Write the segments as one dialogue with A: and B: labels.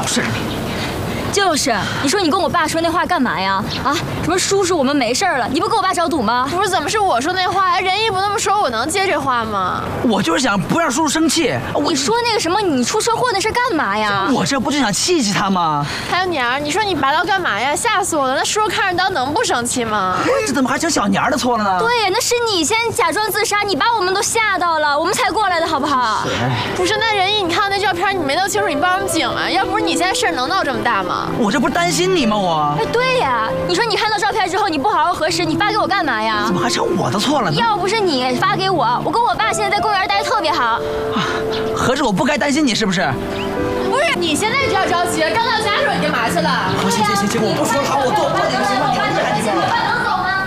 A: 事儿你。
B: 就是，你说你跟我爸说那话干嘛呀？啊，什么叔叔我们没事了，你不跟我爸找堵吗？
C: 不是，怎么是我说那话？仁义不那么说，我能接这话吗？
A: 我就是想不让叔叔生气。
B: 你说那个什么，你出车祸那事干嘛呀？
A: 我这不就想气气他吗？
C: 还有娘儿，你说你拔刀干嘛呀？吓死我了！那叔叔看着刀能不生气吗？
A: 这怎么还成小娘的错了呢？
B: 对呀，那是你先假装自杀，你把我们都吓到了，我们才过来的好不好？
C: 不是，那仁义，你看那照片，你没弄清楚，你报什么警啊？要不是你，现在事儿能闹这么大吗？
A: 我这不是担心你吗？我。
B: 哎，对呀，你说你看到照片之后，你不好好核实，你发给我干嘛呀？
A: 怎么还成我的错了呢？
B: 要不是你发给我，我跟我爸现在在公园待得特别好。
A: 啊，合着我不该担心你是不是？
C: 不是，你现在就要着急，刚到家时候你干嘛去了？
A: 好，行，我不说他，我做你的行吗？你赶紧吧。
B: 能走吗？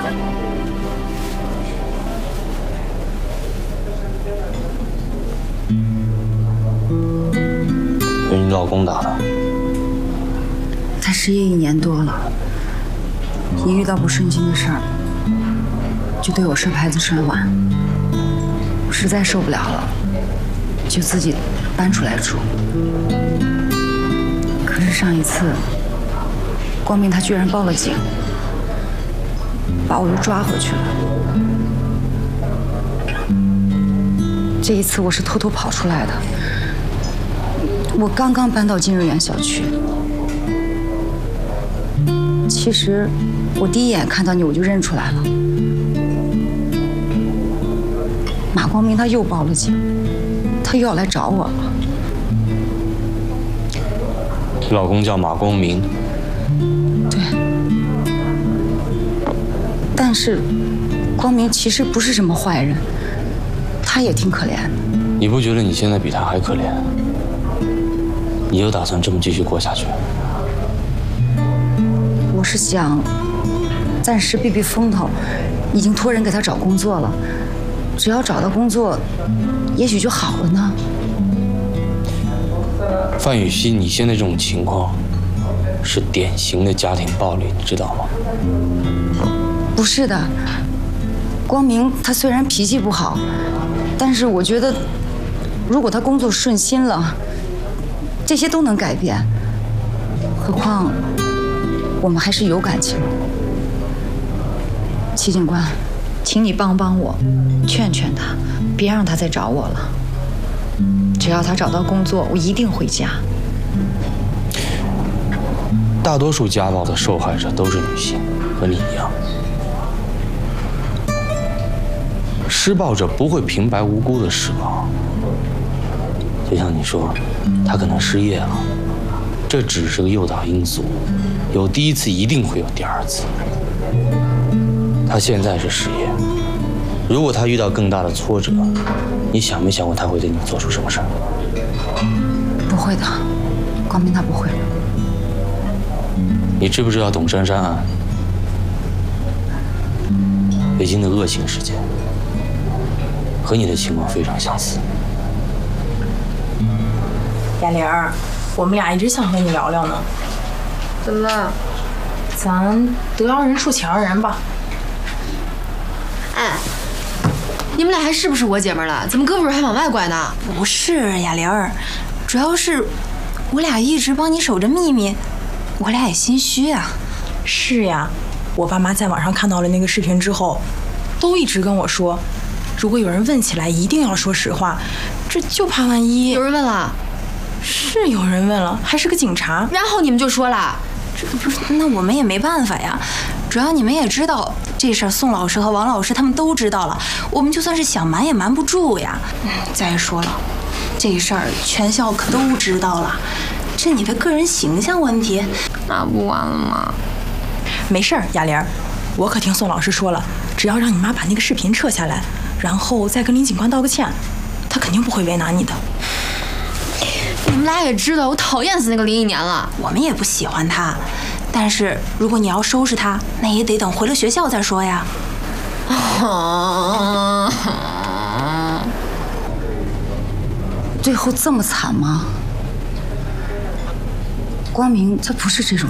D: 被你老公打的。
E: 他失业1年多了，一遇到不顺心的事儿，就对我摔牌子摔碗。我实在受不了了，就自己搬出来住。可是上一次，光明他居然报了警，把我又抓回去了。这一次我是偷偷跑出来的。我刚刚搬到金瑞园小区。其实，我第一眼看到你我就认出来了。马光明他又报了警，他又要来找我了。
D: 你老公叫马光明。
E: 对。但是，光明其实不是什么坏人，他也挺可怜的。
D: 你不觉得你现在比他还可怜？你有打算这么继续过下去？
E: 我是想暂时避避风头，已经托人给他找工作了，只要找到工作，也许就好了呢。
D: 范雨熙，你现在这种情况是典型的家庭暴力，你知道吗？
E: 不是的，光明他虽然脾气不好，但是我觉得，如果他工作顺心了，这些都能改变。何况我们还是有感情的。齐警官，请你帮帮我，劝劝他，别让他再找我了。只要他找到工作，我一定回家。
D: 大多数家暴的受害者都是女性，和你一样。施暴者不会平白无故的施暴，就像你说，他可能失业了，这只是个诱导因素，有第一次一定会有第二次。他现在是失业，如果他遇到更大的挫折，你想没想过他会对你做出什么事儿？
E: 不会的，光明他不会。
D: 你知不知道董珊珊案？北京的恶性事件，和你的情况非常相似。
F: 雅玲儿，我们俩一直想和你聊聊呢。
C: 怎么了？
F: 咱得饶人处且饶人吧。
G: 哎，你们俩还是不是我姐们了？怎么胳膊肘还往外拐呢？
H: 不是雅玲儿，主要是我俩一直帮你守着秘密，我俩也心虚啊。
F: 是呀，我爸妈在网上看到了那个视频之后，都一直跟我说，如果有人问起来，一定要说实话，这就怕万一。
G: 有人问了？
F: 是有人问了，还是个警察。
G: 然后你们就说了？
H: 这不是，那我们也没办法呀。主要你们也知道这事儿，宋老师和王老师他们都知道了，我们就算是想瞒也瞒不住呀。再说了，这事儿全校可都知道了，这你的个人形象问题，
G: 那不完了吗？
F: 没事儿，雅玲儿，我可听宋老师说了，只要让你妈把那个视频撤下来，然后再跟林警官道个歉，他肯定不会为难你的。
G: 你们俩也知道，我讨厌死那个林忆年了。
H: 我们也不喜欢他，但是如果你要收拾他，那也得等回了学校再说呀。
E: 最后这么惨吗？光明他不是这种